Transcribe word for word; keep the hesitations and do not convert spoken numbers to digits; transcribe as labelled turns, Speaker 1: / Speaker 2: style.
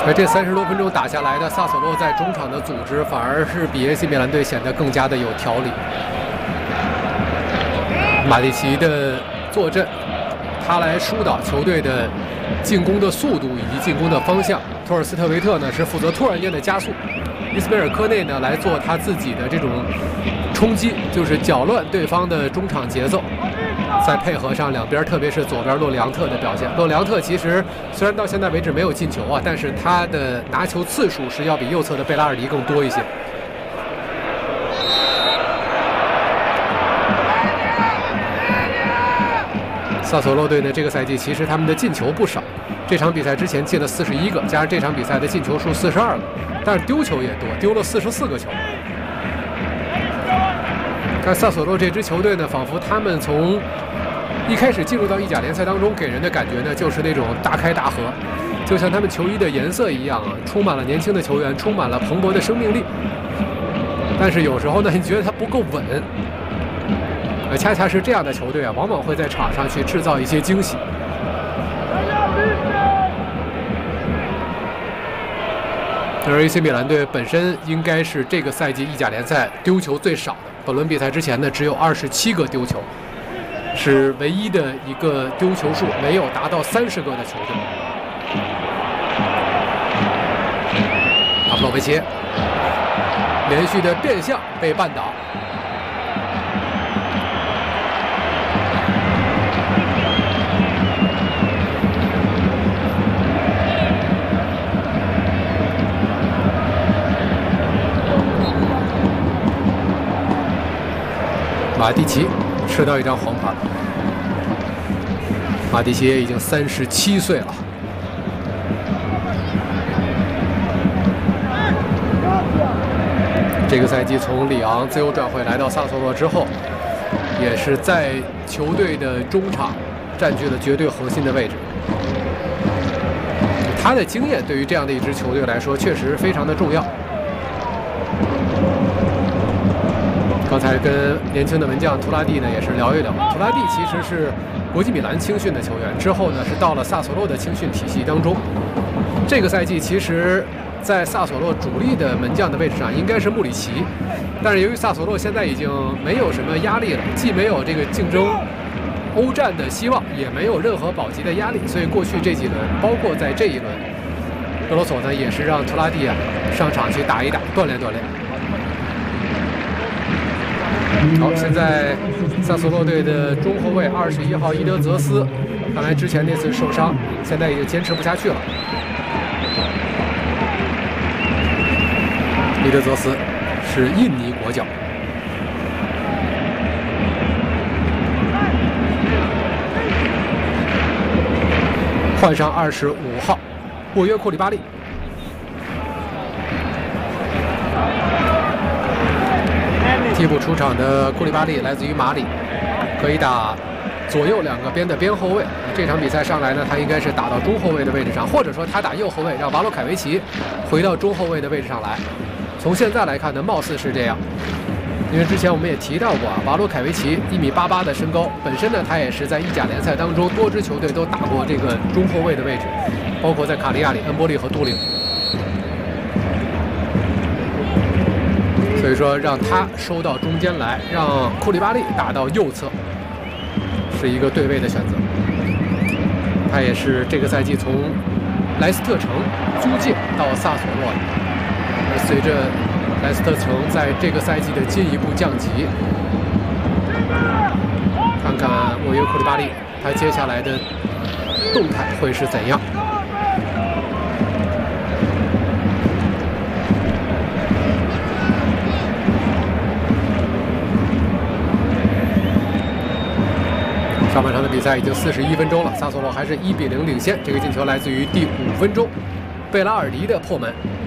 Speaker 1: 而这三十多分钟打下来的萨索洛在中场的组织反而是比 A C 米兰队显得更加的有条理。马蒂奇的坐镇，他来疏导球队的进攻的速度以及进攻的方向。托尔斯特维特呢是负责突然间的加速，伊斯梅尔科内呢来做他自己的这种冲击，就是搅乱对方的中场节奏。再配合上两边，特别是左边洛里昂特的表现。洛里昂特其实虽然到现在为止没有进球啊，但是他的拿球次数是要比右侧的贝拉尔迪更多一些。萨索洛队呢，这个赛季其实他们的进球不少，这场比赛之前进了四十一个，加上这场比赛的进球数四十二个，但是丢球也多，丢了四十四个球。看萨索洛这支球队呢，仿佛他们从一开始进入到意甲联赛当中，给人的感觉呢，就是那种大开大合，就像他们球衣的颜色一样啊，充满了年轻的球员，充满了蓬勃的生命力。但是有时候呢，你觉得他不够稳。而恰恰是这样的球队啊，往往会在场上去制造一些惊喜。而 A C 米兰队本身应该是这个赛季意甲联赛丢球最少的，本轮比赛之前呢，只有二十七个丢球，是唯一的一个丢球数没有达到三十个的球队。阿布洛维奇连续的变向被绊倒。马蒂奇吃到一张黄牌。马蒂奇也已经三十七岁了。这个赛季从里昂自由转会来到萨索洛之后，也是在球队的中场占据了绝对核心的位置。他的经验对于这样的一支球队来说，确实非常的重要。刚才跟年轻的门将图拉蒂呢也是聊一聊，图拉蒂其实是国际米兰青训的球员，之后呢是到了萨索洛的青训体系当中。这个赛季其实，在萨索洛主力的门将的位置上应该是穆里奇，但是由于萨索洛现在已经没有什么压力了，既没有这个竞争欧战的希望，也没有任何保级的压力，所以过去这几轮，包括在这一轮，格罗索呢也是让图拉蒂啊上场去打一打，锻炼锻炼。好，现在萨索洛队的中后卫二十一号伊德泽斯，看来之前那次受伤，现在已经坚持不下去了。伊德泽斯是印尼国脚。换上二十五号沃约库里巴利。替补出场的库里巴利来自于马里，可以打左右两个边的边后卫。这场比赛上来呢，他应该是打到中后卫的位置上，或者说他打右后卫，让瓦罗凯维奇回到中后卫的位置上来。从现在来看呢，貌似是这样。因为之前我们也提到过啊，瓦罗凯维奇一米八八的身高，本身呢他也是在意甲联赛当中多支球队都打过这个中后卫的位置，包括在卡利亚里、恩波利和都灵。所以说让他收到中间来，让库里巴利打到右侧，是一个对位的选择。他也是这个赛季从莱斯特城租借到萨索洛的，而随着莱斯特城在这个赛季的进一步降级，看看沃约库里巴利他接下来的动态会是怎样。上半场的比赛已经四十一分钟了，萨索洛还是一比零领先。这个进球来自于第五分钟，贝拉尔迪的破门。